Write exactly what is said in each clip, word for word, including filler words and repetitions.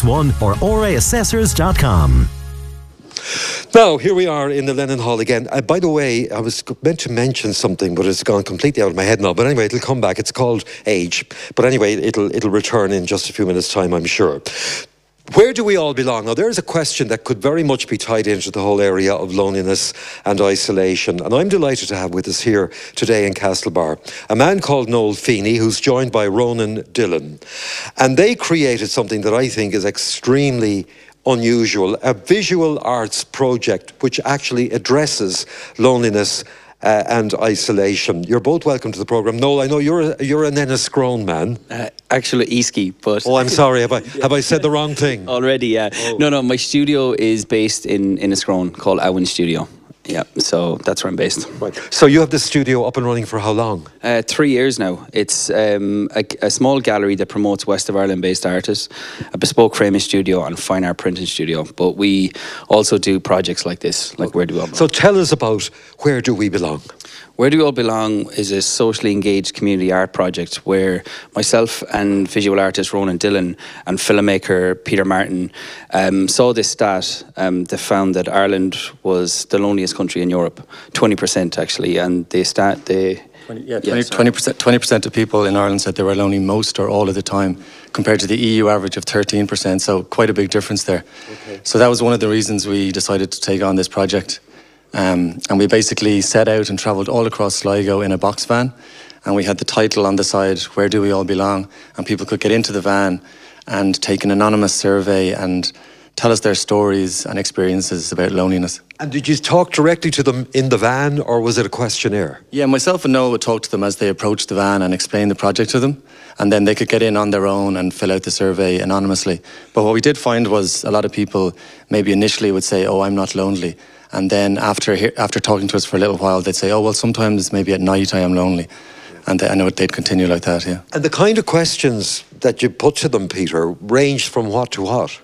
one or ora assessors dot com. Now, here we are in the Lennon Hall again. Uh, by the way, I was meant to mention something, but it's gone completely out of my head now. But anyway, it'll come back. It's called age. But anyway, it'll it'll return in just a few minutes' time, I'm sure. Where do we all belong? Now, there's a question that could very much be tied into the whole area of loneliness and isolation. And I'm delighted to have with us here today in Castlebar a man called Noel Feeney, who's joined by Ronan Dillon. And they created something that I think is extremely unusual, a visual arts project which actually addresses loneliness uh, and isolation. You're both welcome to the programme. Noel, I know you're a, you're an Enniscrone man. Uh, actually, Easky, but... Oh, I'm sorry. Have I, have I said the wrong thing? Already, yeah. Oh. No, no, my studio is based in Enniscrone, called Owen Studio. Yeah, so that's where I'm based. Right. So you have the studio up and running for how long? Uh, three years now. It's um, a, a small gallery that promotes West of Ireland-based artists, a bespoke framing studio and fine art printing studio. But we also do projects like this, like okay. Where Do We All Belong? So tell us about Where Do We Belong? Where Do We All Belong is a socially engaged community art project where myself and visual artist Ronan Dillon and filmmaker Peter Martin um, saw this stat um, that found that Ireland was the loneliest country in Europe, twenty percent actually, and they start they twenty, yeah, twenty percent twenty percent of people in Ireland said they were lonely most or all of the time, compared to the E U average of thirteen percent, so quite a big difference there. Okay. So that was one of the reasons we decided to take on this project. Um, and we basically set out and travelled all across Sligo in a box van, and we had the title on the side, Where Do We All Belong? And people could get into the van and take an anonymous survey and tell us their stories and experiences about loneliness. And did you talk directly to them in the van, or was it a questionnaire? Yeah, myself and Noel would talk to them as they approached the van and explain the project to them, and then they could get in on their own and fill out the survey anonymously. But what we did find was a lot of people maybe initially would say, oh, I'm not lonely. And then after after talking to us for a little while, they'd say, oh, well, sometimes maybe at night I am lonely. And they, I know they'd continue like that, yeah. And the kind of questions that you put to them, Peter, ranged from what to what?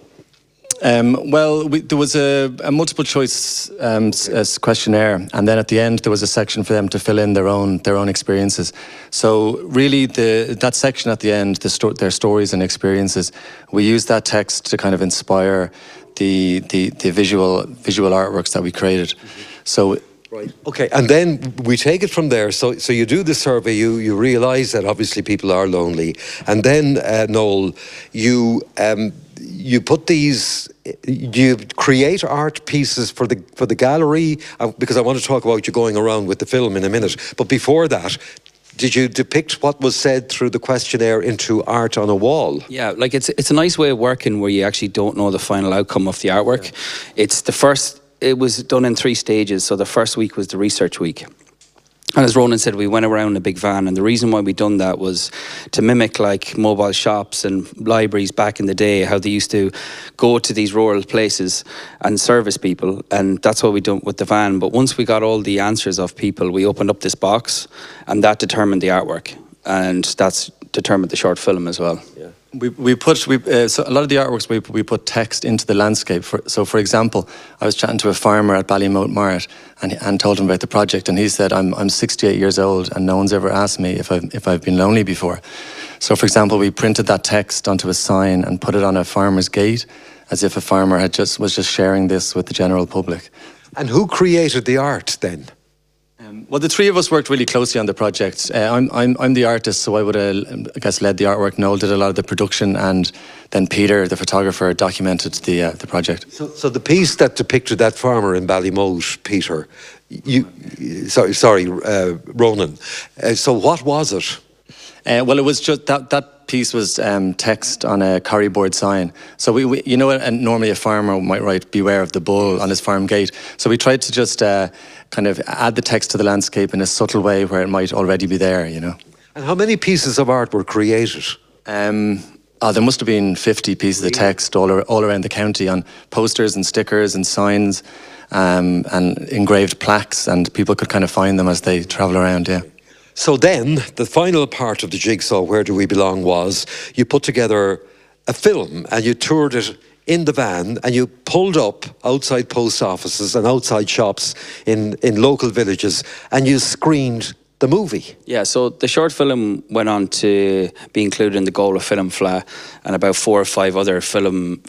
Um, well, we, there was a, a multiple choice um, okay. questionnaire, and then at the end there was a section for them to fill in their own their own experiences. So really, the that section at the end, the sto their stories and experiences, we used that text to kind of inspire the the, the visual visual artworks that we created. Mm-hmm. So. Right. Okay, and then we take it from there. So, so you do the survey. You you realise that obviously people are lonely, and then uh, Noel, you um, you put these. You create art pieces for the for the gallery, uh, because I want to talk about you going around with the film in a minute. But before that, did you depict what was said through the questionnaire into art on a wall? Yeah, like it's it's a nice way of working where you actually don't know the final outcome of the artwork. Yeah. It's the first. It was done in three stages. So the first week was the research week. And as Ronan said, we went around in a big van. And the reason why we done that was to mimic like mobile shops and libraries back in the day, how they used to go to these rural places and service people. And that's what we done with the van. But once we got all the answers of people, we opened up this box, and that determined the artwork. And that's determined the short film as well. Yeah. We we put we uh, so a lot of the artworks we we put text into the landscape. For, so for example, I was chatting to a farmer at Ballymote Marret and and told him about the project, and he said, I'm I'm sixty-eight years old and no one's ever asked me if I if I've been lonely before. So for example, we printed that text onto a sign and put it on a farmer's gate, as if a farmer had just was just sharing this with the general public. And who created the art then? Um, well, the three of us worked really closely on the project. Uh, I'm, I'm, I'm the artist, so I would have, I guess, led the artwork. Noel did a lot of the production, and then Peter, the photographer, documented the uh, the project. So, so the piece that depicted that farmer in Ballymote, Peter, you, sorry, sorry, uh, Ronan. Uh, so, what was it? Uh, well, it was just that that piece was um, text on a corryboard sign. So we, we you know, and normally a farmer might write "Beware of the bull" on his farm gate. So we tried to just uh, kind of add the text to the landscape in a subtle way where it might already be there, you know. And how many pieces of art were created? Um, oh, there must have been fifty pieces really? of text all ar all around the county on posters and stickers and signs, um, and engraved plaques, and people could kind of find them as they travel around. Yeah. So then, the final part of the jigsaw, Where Do We Belong, was you put together a film and you toured it in the van, and you pulled up outside post offices and outside shops in, in local villages, and you screened the movie. Yeah, so the short film went on to be included in the Goal of Film Fleadh and about four or five other film